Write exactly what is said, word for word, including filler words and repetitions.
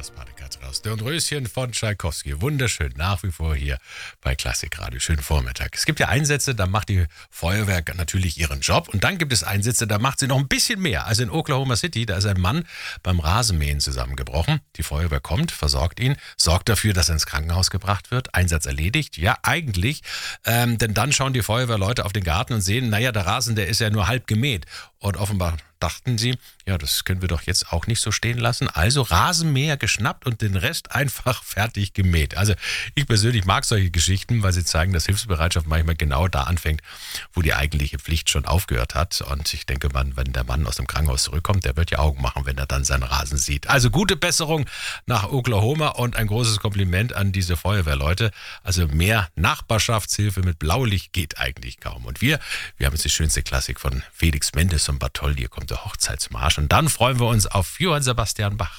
das Panikatras. Dornröschen von Tschaikowski. Wunderschön, nach wie vor hier bei Klassikradio. Schönen Vormittag. Es gibt ja Einsätze, da macht die Feuerwehr natürlich ihren Job. Und dann gibt es Einsätze, da macht sie noch ein bisschen mehr. Also in Oklahoma City, da ist ein Mann beim Rasenmähen zusammengebrochen. Die Feuerwehr kommt, versorgt ihn, sorgt dafür, dass er ins Krankenhaus gebracht wird. Einsatz erledigt. Ja, eigentlich. Ähm, denn dann schauen die Feuerwehrleute auf den Garten und sehen, naja, der Rasen, der ist ja nur halb gemäht. Und offenbar dachten sie, ja, das können wir doch jetzt auch nicht so stehen lassen. Also Rasenmäher geschnappt und den Rest einfach fertig gemäht. Also ich persönlich mag solche Geschichten, weil sie zeigen, dass Hilfsbereitschaft manchmal genau da anfängt, wo die eigentliche Pflicht schon aufgehört hat. Und ich denke, man, wenn der Mann aus dem Krankenhaus zurückkommt, der wird ja Augen machen, wenn er dann seinen Rasen sieht. Also gute Besserung nach Oklahoma und ein großes Kompliment an diese Feuerwehrleute. Also mehr Nachbarschaftshilfe mit Blaulicht geht eigentlich kaum. Und wir, wir haben jetzt die schönste Klassik von Felix Mendes und Bartholdy. Hier kommt der Hochzeitsmarsch und dann freuen wir uns auf Johann Sebastian Bach.